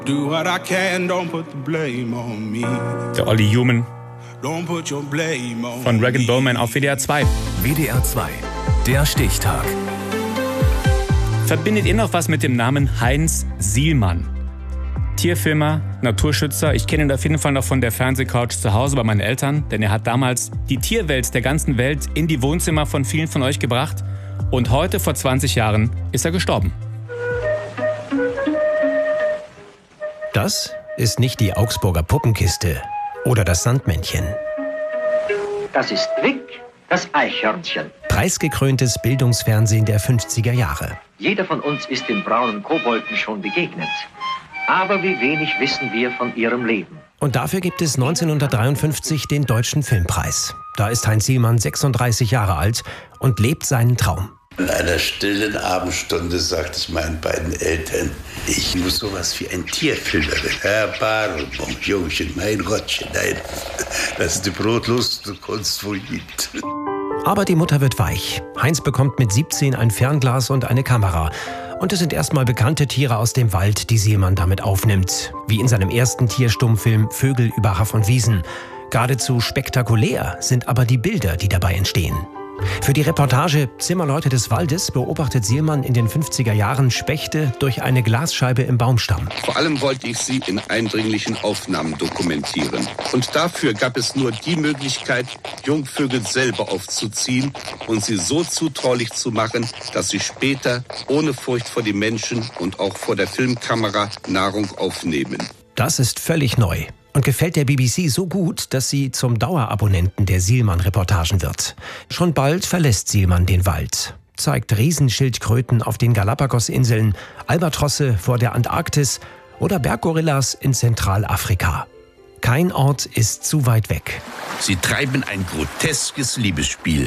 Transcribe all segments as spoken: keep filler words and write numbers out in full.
Do what I can, don't put the blame on me. Der Olli Human Don't put your blame on von Rag and me. Bowman auf W D R zwei. W D R zwei, der Stichtag. Verbindet ihr noch was mit dem Namen Heinz Sielmann? Tierfilmer, Naturschützer. Ich kenne ihn auf jeden Fall noch von der Fernsehcouch zu Hause bei meinen Eltern, denn er hat damals die Tierwelt der ganzen Welt in die Wohnzimmer von vielen von euch gebracht. Und heute, vor zwanzig Jahren, ist er gestorben. Das ist nicht die Augsburger Puppenkiste oder das Sandmännchen. Das ist Wick, das Eichhörnchen. Preisgekröntes Bildungsfernsehen der fünfziger Jahre. Jeder von uns ist den braunen Kobolden schon begegnet. Aber wie wenig wissen wir von ihrem Leben. Und dafür gibt es neunzehnhundertdreiundfünfzig den Deutschen Filmpreis. Da ist Heinz Sielmann sechsunddreißig Jahre alt und lebt seinen Traum. In einer stillen Abendstunde sagte ich meinen beiden Eltern, ich muss sowas wie ein Tierfilmer werden. Herr Barenbaum, Jungchen, mein Gottchen, nein, das ist die brotlose Kunst, wo gibt. Aber die Mutter wird weich. Heinz bekommt mit siebzehn ein Fernglas und eine Kamera. Und es sind erstmal bekannte Tiere aus dem Wald, die Sielmann damit aufnimmt. Wie in seinem ersten Tierstummfilm Vögel über Haff und Wiesen. Geradezu spektakulär sind aber die Bilder, die dabei entstehen. Für die Reportage Zimmerleute des Waldes beobachtet Sielmann in den fünfziger Jahren Spechte durch eine Glasscheibe im Baumstamm. Vor allem wollte ich sie in eindringlichen Aufnahmen dokumentieren. Und dafür gab es nur die Möglichkeit, Jungvögel selber aufzuziehen und sie so zutraulich zu machen, dass sie später ohne Furcht vor den Menschen und auch vor der Filmkamera Nahrung aufnehmen. Das ist völlig neu. Und gefällt der B B C so gut, dass sie zum Dauerabonnenten der Sielmann-Reportagen wird. Schon bald verlässt Sielmann den Wald, zeigt Riesenschildkröten auf den Galapagos-Inseln, Albatrosse vor der Antarktis oder Berggorillas in Zentralafrika. Kein Ort ist zu weit weg. Sie treiben ein groteskes Liebesspiel.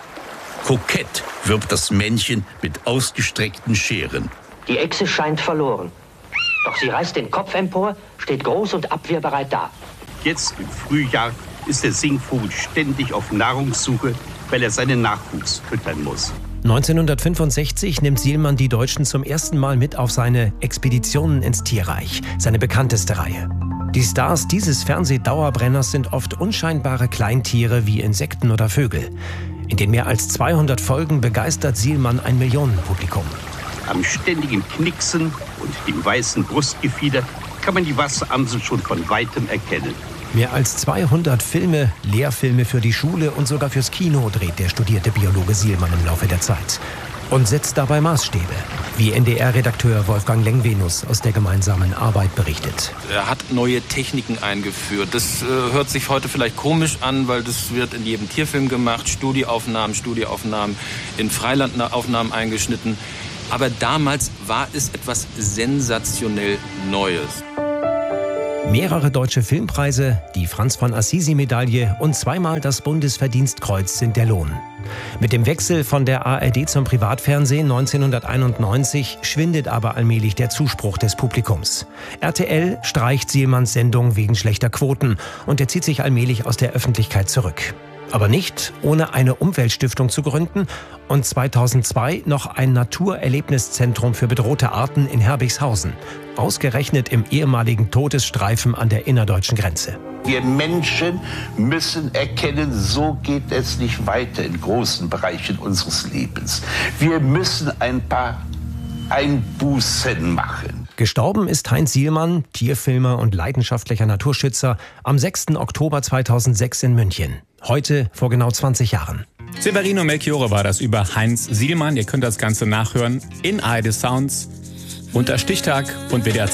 Kokett wirbt das Männchen mit ausgestreckten Scheren. Die Echse scheint verloren. Doch sie reißt den Kopf empor, steht groß und abwehrbereit da. Jetzt im Frühjahr ist der Singvogel ständig auf Nahrungssuche, weil er seinen Nachwuchs füttern muss. neunzehnhundertfünfundsechzig nimmt Sielmann die Deutschen zum ersten Mal mit auf seine Expeditionen ins Tierreich, seine bekannteste Reihe. Die Stars dieses Fernsehdauerbrenners sind oft unscheinbare Kleintiere wie Insekten oder Vögel. In den mehr als zweihundert Folgen begeistert Sielmann ein Millionenpublikum. Am ständigen Knicksen und dem weißen Brustgefieder kann man die Wasseramsel schon von Weitem erkennen. Mehr als zweihundert Filme, Lehrfilme für die Schule und sogar fürs Kino dreht der studierte Biologe Sielmann im Laufe der Zeit. Und setzt dabei Maßstäbe, wie N D R-Redakteur Wolfgang Lengvenus aus der gemeinsamen Arbeit berichtet. Er hat neue Techniken eingeführt. Das äh, hört sich heute vielleicht komisch an, weil das wird in jedem Tierfilm gemacht. Studioaufnahmen, Studioaufnahmen, in Freilandaufnahmen eingeschnitten. Aber damals war es etwas sensationell Neues. Mehrere deutsche Filmpreise, die Franz von Assisi-Medaille und zweimal das Bundesverdienstkreuz sind der Lohn. Mit dem Wechsel von der A R D zum Privatfernsehen neunzehnhunderteinundneunzig schwindet aber allmählich der Zuspruch des Publikums. R T L streicht Sielmanns Sendung wegen schlechter Quoten und er zieht sich allmählich aus der Öffentlichkeit zurück. Aber nicht ohne eine Umweltstiftung zu gründen und zweitausendzwei noch ein Naturerlebniszentrum für bedrohte Arten in Herbigshausen. Ausgerechnet im ehemaligen Todesstreifen an der innerdeutschen Grenze. Wir Menschen müssen erkennen, so geht es nicht weiter in großen Bereichen unseres Lebens. Wir müssen ein paar Einbußen machen. Gestorben ist Heinz Sielmann, Tierfilmer und leidenschaftlicher Naturschützer, am sechsten Oktober zweitausendsechs in München. Heute vor genau zwanzig Jahren. Severino Melchiorre war das über Heinz Sielmann. Ihr könnt das Ganze nachhören in A R D Sounds unter Stichtag und W D R